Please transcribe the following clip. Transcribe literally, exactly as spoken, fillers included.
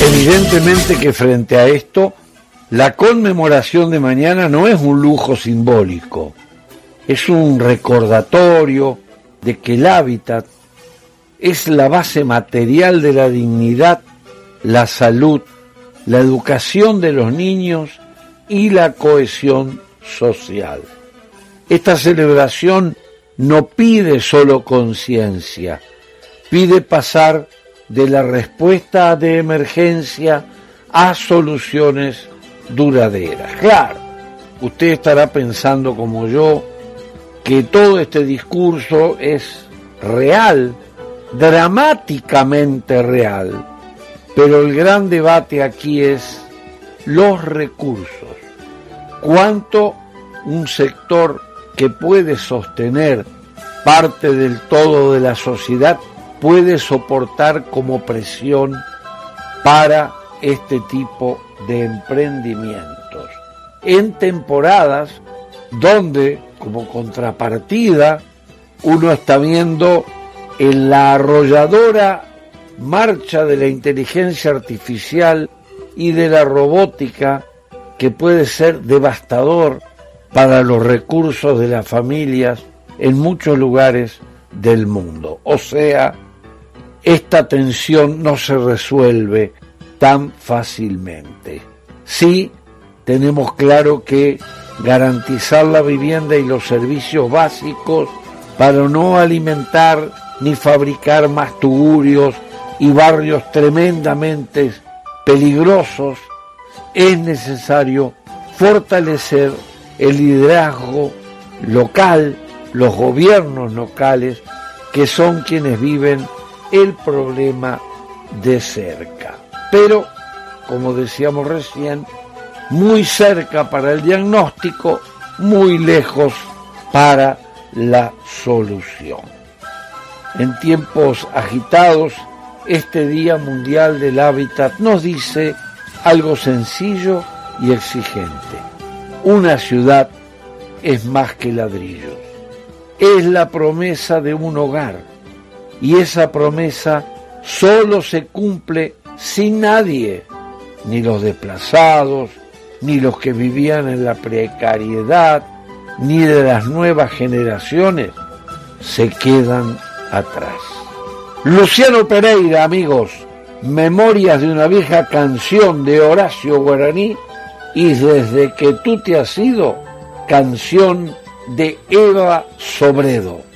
Evidentemente que frente a esto, la conmemoración de mañana no es un lujo simbólico, es un recordatorio de que el hábitat es la base material de la dignidad, la salud, la educación de los niños y la cohesión social. Esta celebración no pide solo conciencia, pide pasar de la respuesta de emergencia a soluciones duraderas. Claro, usted estará pensando como yo que todo este discurso es real, dramáticamente real, pero el gran debate aquí es los recursos. ¿Cuánto un sector que puede sostener parte del todo de la sociedad puede soportar como presión para este tipo de emprendimientos? En temporadas donde, como contrapartida, uno está viendo en la arrolladora marcha de la inteligencia artificial y de la robótica, que puede ser devastador para los recursos de las familias en muchos lugares del mundo. O sea, esta tensión no se resuelve tan fácilmente. Sí, tenemos claro que garantizar la vivienda y los servicios básicos para no alimentar ni fabricar más tugurios y barrios tremendamente peligrosos, es necesario fortalecer el liderazgo local, los gobiernos locales, que son quienes viven el problema de cerca. Pero, como decíamos recién, muy cerca para el diagnóstico, muy lejos para la solución. En tiempos agitados, este Día Mundial del Hábitat nos dice algo sencillo y exigente. Una ciudad es más que ladrillos. Es la promesa de un hogar, y esa promesa solo se cumple si nadie, ni los desplazados, ni los que vivían en la precariedad, ni de las nuevas generaciones, se quedan atrás. Luciano Pereira, amigos, Memorias de una vieja canción de Horacio Guaraní, y Desde que tú te has ido, canción de Eva Sobredo.